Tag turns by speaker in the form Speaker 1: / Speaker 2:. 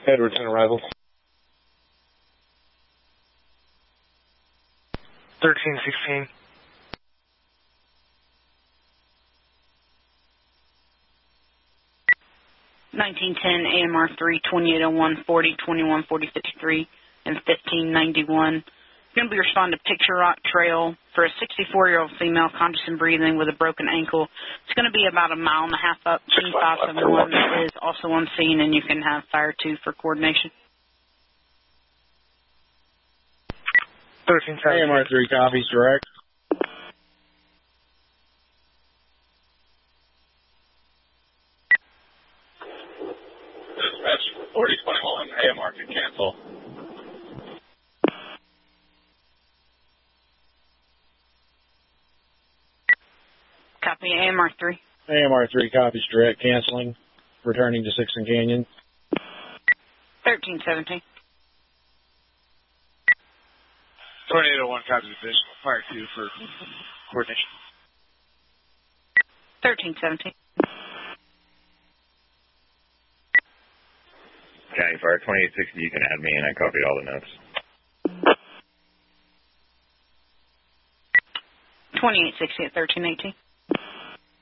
Speaker 1: Edwards on arrival.
Speaker 2: 1316.
Speaker 3: 1910 AMR 3 2801 40 21 40 53 and 1591. Going to be responding to Picture Rock Trail for a 64-year-old female, conscious and breathing with a broken ankle. It's going to be about a mile and a half up. Team 571 is also on scene, and you can have Fire 2 for coordination.
Speaker 2: 1317.
Speaker 4: AMR 3 copies, direct.
Speaker 5: Dispatch 4021, AMR can cancel.
Speaker 3: Copy, AMR 3.
Speaker 4: AMR 3 copies, direct, canceling, returning to 6th Canyon.
Speaker 3: 1317.
Speaker 2: Tornado 1 copies additional. Fire 2 for coordination.
Speaker 3: 1317.
Speaker 5: County Fire 2860, you can add me, and I copied all the notes.
Speaker 3: 2860 at 1318.